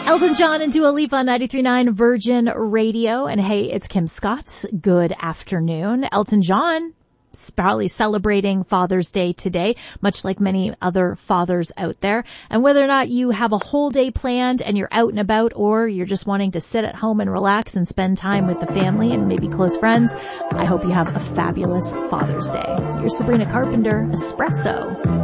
Elton John and Dua Lipa on 93.9 Virgin Radio. And hey, it's Kim Scott. Good afternoon. Elton John is probably celebrating Father's Day today, much like many other fathers out there. And whether or not you have a whole day planned and you're out and about, or you're just wanting to sit at home and relax and spend time with the family and maybe close friends, I hope you have a fabulous Father's Day. You're Sabrina Carpenter, Espresso.